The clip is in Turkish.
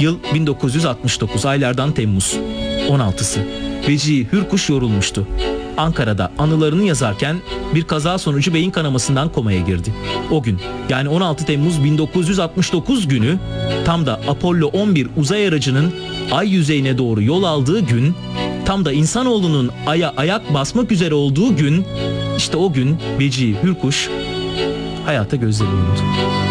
Yıl 1969, aylardan Temmuz 16'sı. Vecihi Hürkuş yorulmuştu. Ankara'da anılarını yazarken bir kaza sonucu beyin kanamasından komaya girdi. O gün, yani 16 Temmuz 1969 günü, tam da Apollo 11 uzay aracının ay yüzeyine doğru yol aldığı gün, tam da insanoğlunun aya ayak basmak üzere olduğu gün, işte o gün Vecihi Hürkuş hayata gözlerini yumdu.